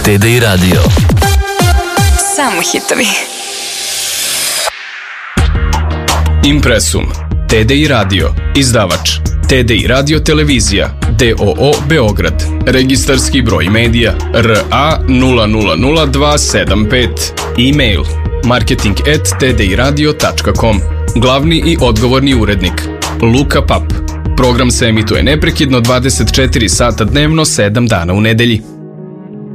TDI Radio. Samo hitovi. Impresum, TDI Radio, izdavač, TDI Radio Televizija, DOO Beograd, registarski broj medija RA 000275, e-mail marketing@tdiradio.com, glavni i odgovorni urednik Luka Pap. Program se emituje neprekidno 24 sata dnevno, 7 dana u nedelji.